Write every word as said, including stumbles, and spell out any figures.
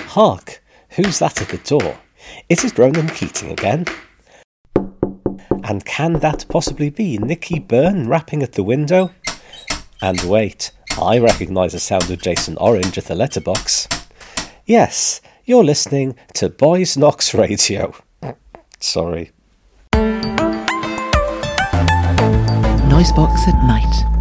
Hark! Who's that at the door? Is it Ronan Keating again? And can that possibly be Nicky Byrne rapping at the window? And wait, I recognise the sound of Jason Orange at the letterbox. Yes, you're listening to Boys Knox Radio. Sorry. Noisebox at night.